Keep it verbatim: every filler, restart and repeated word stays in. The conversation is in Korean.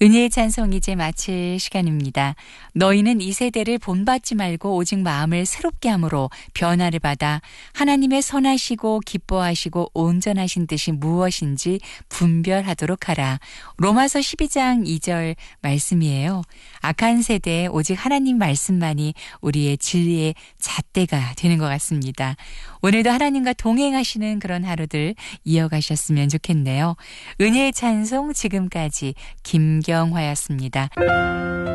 은혜의 찬송 이제 마칠 시간입니다. 너희는 이 세대를 본받지 말고 오직 마음을 새롭게 함으로 변화를 받아 하나님의 선하시고 기뻐하시고 온전하신 뜻이 무엇인지 분별하도록 하라. 로마서 십이 장 이 절 말씀이에요. 악한 세대에 오직 하나님 말씀만이 우리의 진리의 잣대가 되는 것 같습니다. 오늘도 하나님과 동행하시는 그런 하루들 이어가셨으면 좋겠네요. 은혜의 찬송 지금까지 김경화였습니다.